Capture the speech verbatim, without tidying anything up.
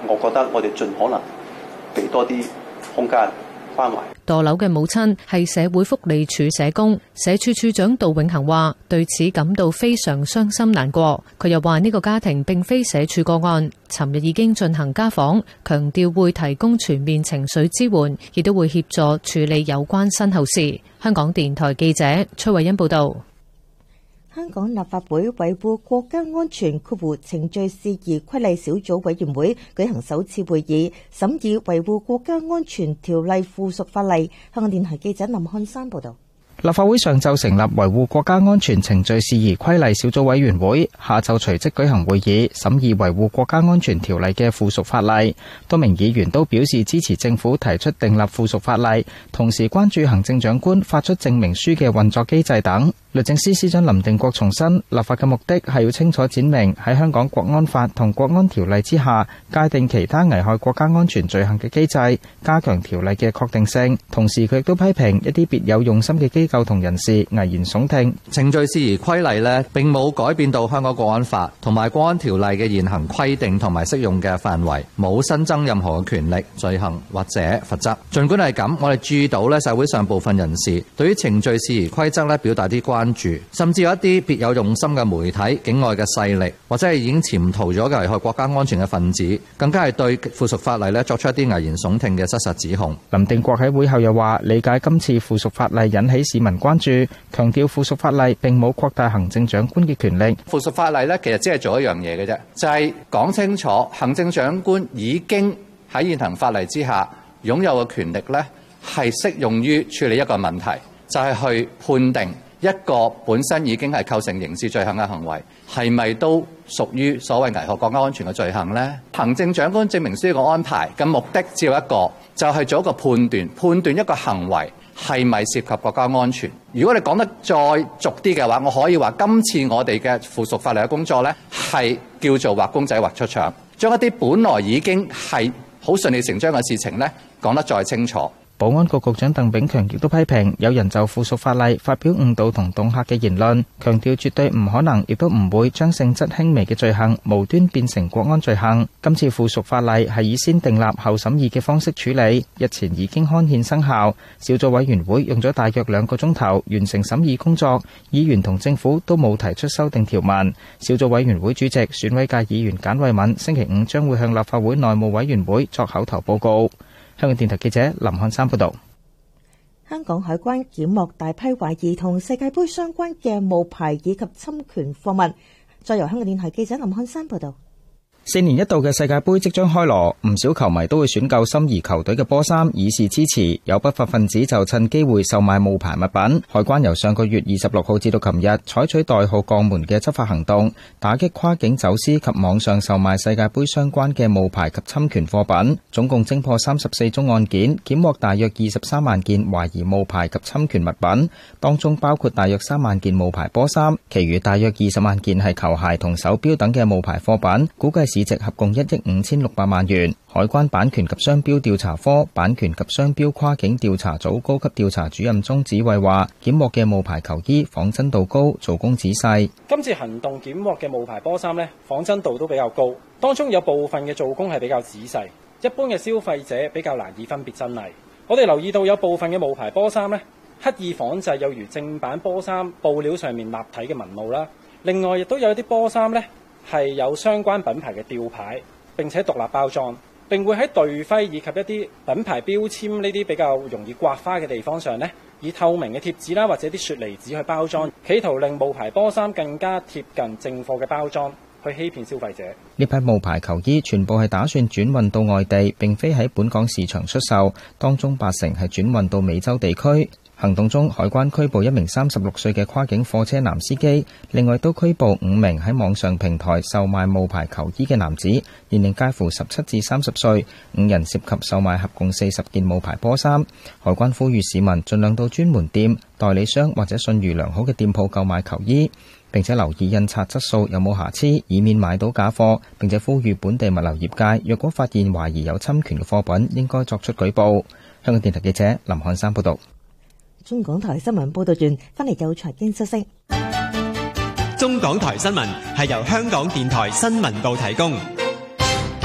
我覺得我哋盡可能俾多啲空間關懷。 墮樓嘅母親係社會福利署社工，社署署長杜永恒話對此感到非常傷心難過。佢又話呢個家庭並非社署個案，尋日已經進行家訪，強調會提供全面情緒支援，亦都會協助處理有關身後事。香港電台記者崔慧欣報道。 香港立法會維護國家安全括弧程序事宜規例小組委員會舉行首次會議，審議維護國家安全條例附屬法例。香港電台記者林漢山報道。 立法會上晝成立維護國家安全程序事宜規例小組委員會，下晝隨即舉行會議，審議維護國家安全條例嘅附屬法例。多名議員都表示支持政府提出訂立附屬法例，同時關注行政長官發出證明書嘅運作機制等。律政司司長林定國重申，立法嘅目的係要清楚闡明喺香港國安法同國安條例之下界定其他危害國家安全罪行嘅機制，加強條例嘅確定性。同時佢亦都批評一啲別有用心嘅機構同人士危言聳聽。 程序事宜規例呢並冇改變到香港國安法同埋國安條例嘅現行規定同埋適用嘅範圍，冇新增任何嘅權力、罪行或者罰則。儘管係咁，我哋注意到呢社會上部分人士對於程序事宜規則呢表達啲關注，甚至有一啲別有用心嘅媒體、境外嘅勢力，或者係已經潛逃咗嘅危害國家安全嘅分子，更加係對附屬法例呢作出一啲危言聳聽嘅失實指控。 林定國喺會後又話：理解今次附屬法例引起市民關注，強調附屬法例並冇擴大行政長官嘅權力。 附屬法例呢其實只係做一樣嘢嘅啫，就係講清楚行政長官已經喺現行法例之下擁有嘅權力呢係適用於處理一個問題，就係去判定一個本身已經係構成刑事罪行嘅行為，係咪都屬於所謂危害國家安全嘅罪行呢？行政長官證明書嘅安排嘅目的只有一個，就係做一個判斷，判斷一個行為係咪涉及國家安全。如果你講得再俗啲嘅話，我可以話今次我哋嘅附屬法例嘅工作呢，係叫做畫公仔畫出腸，將一啲本來已經係好順理成章嘅事情呢講得再清楚。 保安局局長鄧炳強亦都批評有人就附屬法例發表誤導同恫嚇嘅言論，強調絕對唔可能，亦都唔會將性質輕微嘅罪行無端變成國安罪行。今次附屬法例係以先訂立後審議嘅方式處理，日前已經刊憲生效。小組委員會用咗大約兩個鐘頭完成審議工作，議員同政府都冇提出修訂條文。小組委員會主席選委界議員簡慧敏星期五將會向立法會內務委員會作口頭報告。香港電台記者林漢山報道。 香港海關檢獲大批懷疑同世界盃相關嘅冒牌以及侵權貨物。再由香港電台記者林漢山報道。 四年一度嘅世界盃即將開鑼，唔少球迷都會選購心儀球隊嘅波衫以示支持。有不法分子就趁機會售賣冒牌物品。海關由上個月二十六號至到琴日，採取代號鋼門嘅執法行動，打擊跨境走私及網上售賣世界盃相關嘅冒牌及侵權貨品。總共偵破三十四宗案件，檢獲大約二十三萬件懷疑冒牌及侵權物品，當中包括大約三萬件冒牌波衫，其餘大約二十萬件係球鞋同手錶等嘅冒牌貨品，估計市值合共一億五千六百萬元。海關版權及商標調查科版權及商標跨境調查組高級調查主任鍾子慧話，檢獲嘅冒牌球衣仿真度高，做工仔細。 今次行動檢獲嘅冒牌波衫呢，仿真度都比較高，當中有部分嘅做工係比較仔細，一般嘅消費者比較難以分別真偽。我哋留意到有部分嘅冒牌波衫呢，刻意仿製有如正版波衫布料上面立體嘅紋路啦。另外亦都有一啲波衫呢，係有相關品牌嘅吊牌，並且獨立包裝，並會喺隊徽以及一啲品牌標籤呢啲比較容易刮花嘅地方上呢，以透明嘅貼紙啦或者啲雪梨紙去包裝，企圖令冒牌波衫更加貼近正貨嘅包裝，去欺騙消費者。 呢批冒牌球衣全部係打算轉運到外地，並非喺本港市場出售，當中八成係轉運到美洲地區。行動中，海關拘捕一名三十六歲嘅跨境貨車男司機，另外都拘捕五名喺網上平台售賣冒牌球衣嘅男子，年齡介乎十七至三十歲，五人涉及售賣合共四十件冒牌波衫。海關呼籲市民盡量到專門店、代理商或者信譽良好嘅店鋪購買球衣，並且留意印刷質素有冇瑕疵，以免買到假貨。並且呼籲本地物流業界，若果發現懷疑有侵權嘅貨品，應該作出舉報。香港電台記者林漢山報道。 中港台新聞報道完，翻嚟有財經消息。 中港台新聞係由香港電台新聞部提供。